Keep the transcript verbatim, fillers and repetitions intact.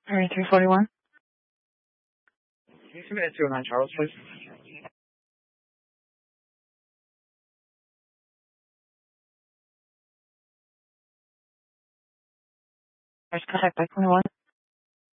Area three forty-one. Can you submit at two oh nine Charles, please? There's contact by twenty-one.